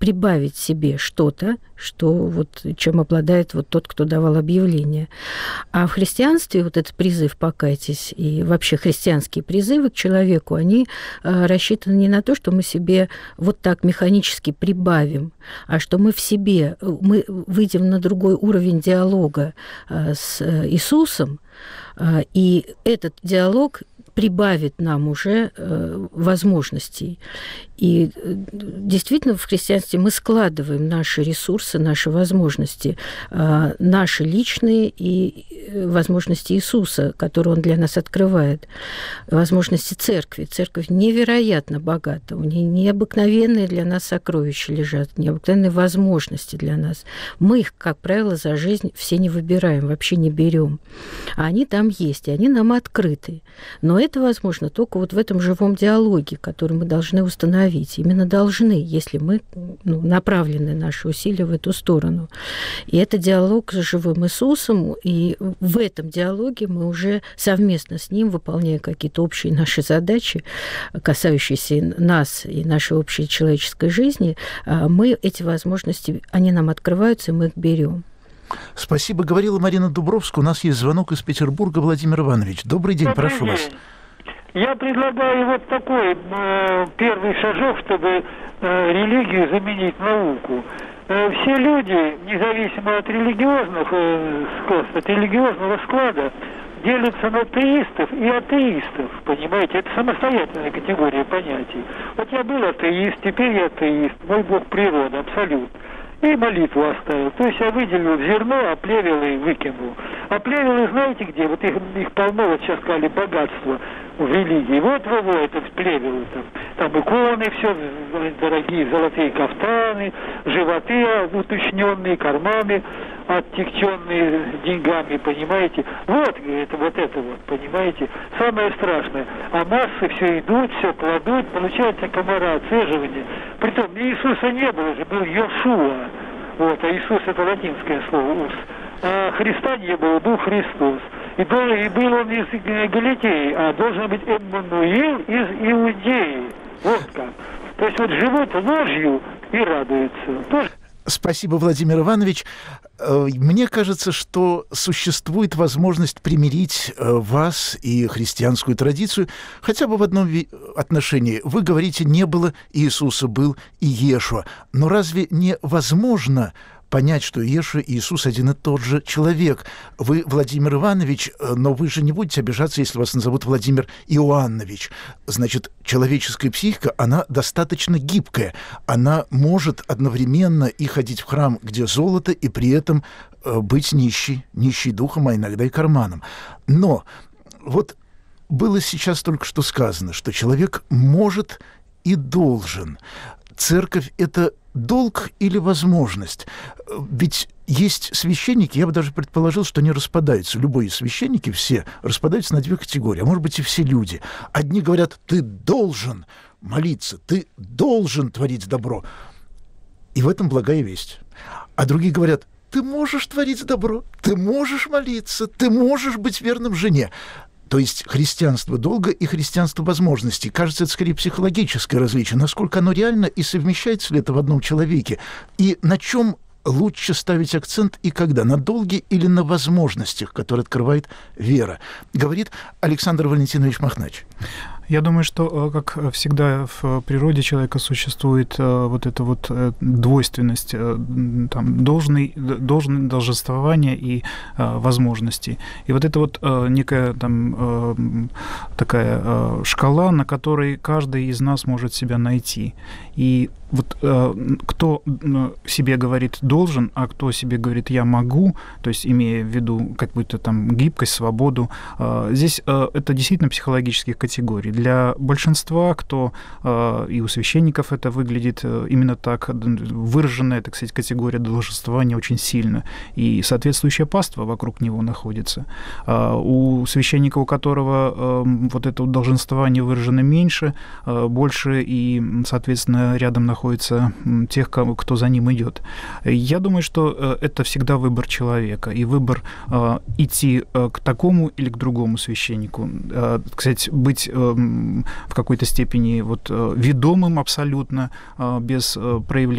прибавить себе что-то, что вот, чем обладает вот тот, кто давал объявление. А в христианстве вот этот призыв «покайтесь» и вообще христианские призывы к человеку, они рассчитаны не на то, что мы себе вот так механически прибавим, а что мы в себе, мы выйдем на другой уровень диалога с Иисусом, и этот диалог прибавит нам уже возможностей. И действительно в христианстве мы складываем наши ресурсы, наши возможности, наши личные и возможности Иисуса, которые Он для нас открывает, возможности церкви. Церковь невероятно богата, у нее необыкновенные для нас сокровища лежат, необыкновенные возможности для нас. Мы их, как правило, за жизнь все не выбираем, вообще не берем. А они там есть, и они нам открыты. Но это возможно только вот в этом живом диалоге, который мы должны установить. Именно должны, если мы направлены наши усилия в эту сторону. И это диалог с живым Иисусом, и в этом диалоге мы уже совместно с Ним, выполняя какие-то общие наши задачи, касающиеся нас и нашей общей человеческой жизни, мы эти возможности, они нам открываются, и мы их берем. Спасибо. Говорила Марина Дубровская. У нас есть звонок из Петербурга. Владимир Иванович, добрый день, прошу вас. Я предлагаю вот такой первый шажок, чтобы религию заменить науку. Все люди, независимо от религиозного склада, делятся на теистов и атеистов, понимаете? Это самостоятельная категория понятий. Вот я был атеист, теперь я атеист, мой бог природа, абсолют. И молитву оставил. То есть я выделил зерно, а плевелы выкинул. А плевелы знаете где? Вот их полно, вот сейчас сказали, богатство в религии. Вот это плевелы там иконы, все дорогие золотые кафтаны, животы уточненные, карманы оттекченные деньгами, понимаете? Вот это, понимаете? Самое страшное. А массы все идут, все кладут, получается комара, отцеживание. Притом Иисуса не было же, был Йошуа. Вот, а Иисус это латинское слово, ус. А Христа не было, был Христос. И был он из Галилеи, а должен быть Эммануил из Иудеи. Вот как. То есть вот живут ложью и радуются. Тоже. Спасибо, Владимир Иванович. Мне кажется, что существует возможность примирить вас и христианскую традицию хотя бы в одном отношении. Вы говорите, не было Иисуса, был Иешуа. Но разве невозможно понять, что Иешуа и Иисус один и тот же человек? Вы Владимир Иванович, но вы же не будете обижаться, если вас назовут Владимир Иоаннович. Значит, человеческая психика, она достаточно гибкая. Она может одновременно и ходить в храм, где золото, и при этом быть нищей духом, а иногда и карманом. Но вот было сейчас только что сказано, что человек может и должен. Церковь — это долг или возможность? Ведь есть священники, я бы даже предположил, что они распадаются. Любые священники все распадаются на две категории, а может быть и все люди. Одни говорят, ты должен молиться, ты должен творить добро. И в этом благая весть. А другие говорят, ты можешь творить добро, ты можешь молиться, ты можешь быть верным жене. То есть христианство долга и христианство возможностей. Кажется, это скорее психологическое различие. Насколько оно реально и совмещается ли это в одном человеке? И на чем лучше ставить акцент и когда? На долге или на возможностях, которые открывает вера? Говорит Александр Валентинович Махнач. Я думаю, что, как всегда в природе человека существует вот эта вот двойственность, там, долженствования и возможностей. И вот это вот некая там такая шкала, на которой каждый из нас может себя найти. И вот кто себе говорит «должен», а кто себе говорит «я могу», то есть имея в виду какую-то там гибкость, свободу, здесь это действительно психологических категорий. Для большинства, кто и у священников это выглядит именно так, выраженная, так сказать, категория долженствования очень сильно, и соответствующая паства вокруг него находится. У священника, у которого вот это долженствование выражено меньше, больше, и, соответственно, рядом находится тех, кто за ним идет. Я думаю, что это всегда выбор человека, и выбор идти к такому или к другому священнику. Кстати, быть в какой-то степени вот ведомым абсолютно, без проявления